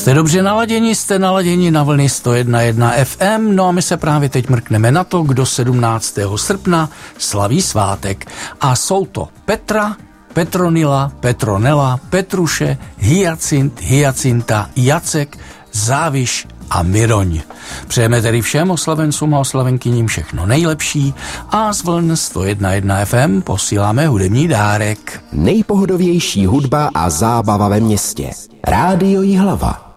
Jste dobře naladěni, jste naladěni na vlny 101.1 FM, no a my se právě teď mrkneme na to, kdo 17. srpna slaví svátek. A jsou to Petra, Petronila, Petronela, Petruše, Hyacint, Hyacinta, Jacek, Záviš a Miroň. Přejeme tedy všem oslavencům a oslavenkyním všechno nejlepší a z vln 101.1 FM posíláme hudební dárek. Nejpohodovější hudba a zábava ve městě. Rádio Jihlava.